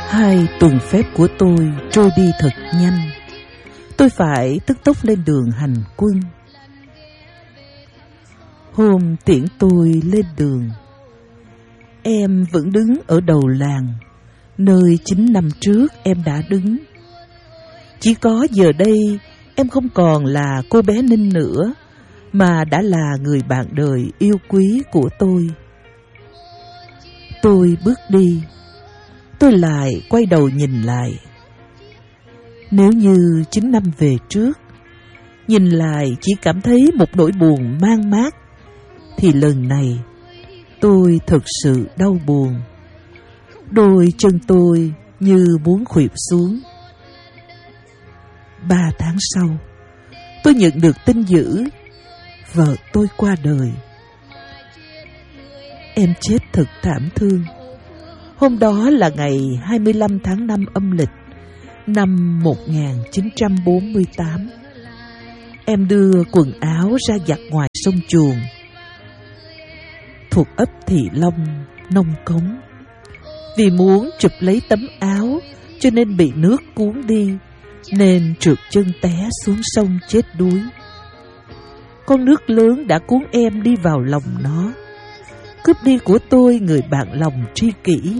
2 tuần phép của tôi trôi đi thật nhanh. Tôi phải tức tốc lên đường hành quân. Hôm tiễn tôi lên đường, em vẫn đứng ở đầu làng, nơi 9 năm trước em đã đứng. Chỉ có giờ đây em không còn là cô bé Ninh nữa, mà đã là người bạn đời yêu quý của tôi. Tôi bước đi, tôi lại quay đầu nhìn lại. Nếu như 9 năm về trước, nhìn lại chỉ cảm thấy một nỗi buồn man mác, thì lần này tôi thực sự đau buồn. Đôi chân tôi như muốn khuỵu xuống. 3 tháng sau, tôi nhận được tin dữ vợ tôi qua đời. Em chết thật thảm thương. Hôm đó là ngày 25 tháng 5 âm lịch năm 1948. Em đưa quần áo ra giặt ngoài sông Chuồng, thuộc ấp Thị Long, Nông Cống. Vì muốn chụp lấy tấm áo cho nên bị nước cuốn đi, nên trượt chân té xuống sông chết đuối. Con nước lớn đã cuốn em đi vào lòng nó, cướp đi của tôi người bạn lòng tri kỷ,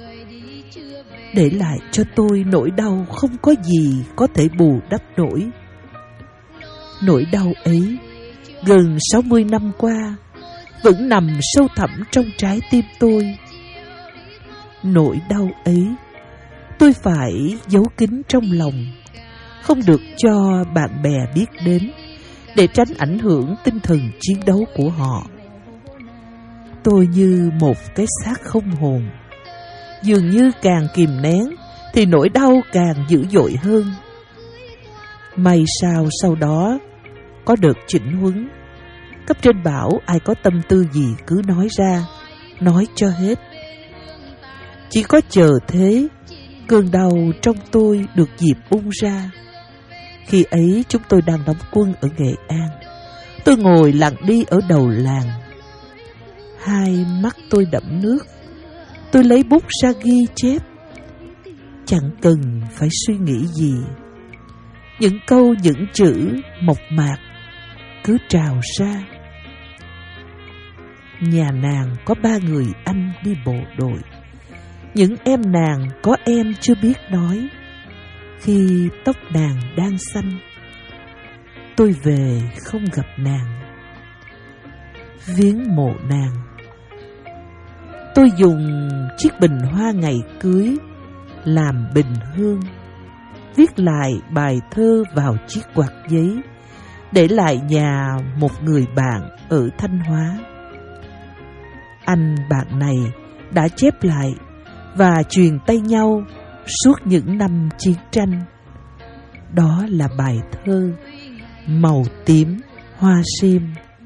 để lại cho tôi nỗi đau không có gì có thể bù đắp nổi. Nỗi đau ấy gần 60 năm qua vẫn nằm sâu thẳm trong trái tim tôi. Nỗi đau ấy tôi phải giấu kín trong lòng, không được cho bạn bè biết đến, để tránh ảnh hưởng tinh thần chiến đấu của họ. Tôi như một cái xác không hồn, dường như càng kìm nén thì nỗi đau càng dữ dội hơn. May sao sau đó có đợt chỉnh huấn, cấp trên bảo ai có tâm tư gì cứ nói ra, nói cho hết. Chỉ có chờ thế, cơn đau trong tôi được dịp bung ra. Khi ấy chúng tôi đang đóng quân ở Nghệ An. Tôi ngồi lặng đi ở đầu làng. Hai mắt tôi đẫm nước. Tôi lấy bút ra ghi chép, chẳng cần phải suy nghĩ gì. Những câu những chữ mộc mạc cứ trào ra. Nhà nàng có 3 người anh đi bộ đội. Những em nàng có em chưa biết nói. Khi tóc nàng đang xanh, tôi về không gặp nàng, viếng mộ nàng. Tôi dùng chiếc bình hoa ngày cưới làm bình hương, viết lại bài thơ vào chiếc quạt giấy, để lại nhà một người bạn ở Thanh Hóa. Anh bạn này đã chép lại và truyền tay nhau suốt những năm chiến tranh. Đó là bài thơ Màu tím hoa sim.